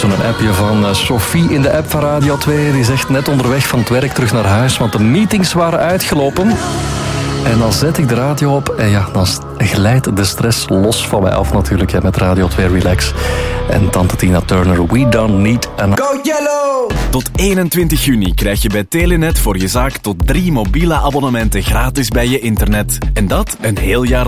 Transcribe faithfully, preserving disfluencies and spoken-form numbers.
ondertussen een appje van uh, Sophie in de app van Radio twee. Die zegt net onderweg van het werk terug naar huis, want de meetings waren uitgelopen. En dan zet ik de radio op en ja, dan glijdt de stress los van mij af natuurlijk, hè, met Radio twee Relax. En tante Tina Turner, We Don't Need an... Go Yellow! Tot eenentwintig juni krijg je bij Telenet voor je zaak tot drie mobiele abonnementen gratis bij je internet. En dat een heel jaar